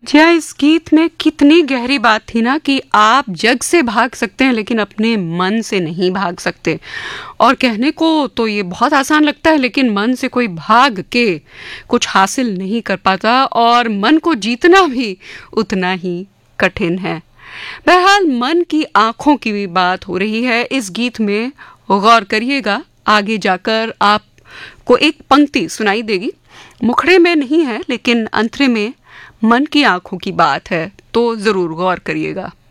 जी हाँ, इस गीत में कितनी गहरी बात थी ना कि आप जग से भाग सकते हैं लेकिन अपने मन से नहीं भाग सकते। और कहने को तो ये बहुत आसान लगता है, लेकिन मन से कोई भाग के कुछ हासिल नहीं कर पाता और मन को जीतना भी उतना ही कठिन है। बहरहाल, मन की आंखों की भी बात हो रही है इस गीत में। गौर करिएगा, आगे जाकर आपको एक पंक्ति सुनाई देगी। मुखड़े में नहीं है लेकिन अंतरे में मन की आंखों की बात है, तो जरूर गौर करिएगा।